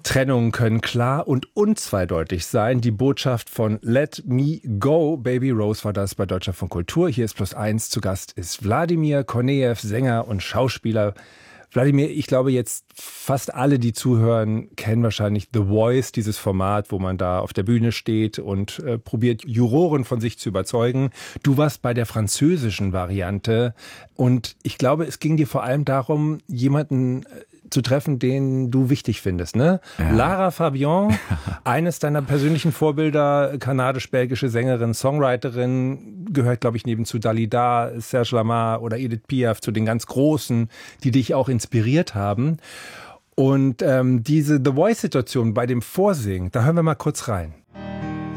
Trennungen können klar und unzweideutig sein. Die Botschaft von Let Me Go, Baby Rose war das bei Deutschlandfunk Kultur. Hier ist +1, zu Gast ist Wladimir Kornejew, Sänger und Schauspieler. Wladimir, ich glaube jetzt fast alle, die zuhören, kennen wahrscheinlich The Voice, dieses Format, wo man da auf der Bühne steht und probiert, Juroren von sich zu überzeugen. Du warst bei der französischen Variante und ich glaube, es ging dir vor allem darum, jemanden zu treffen, den du wichtig findest, ne? Ja. Lara Fabian, eines deiner persönlichen Vorbilder, kanadisch-belgische Sängerin, Songwriterin, gehört, glaube ich, neben zu Dalida, Serge Lama oder Edith Piaf zu den ganz Großen, die dich auch inspiriert haben. Und diese The Voice-Situation bei dem Vorsingen, da hören wir mal kurz rein.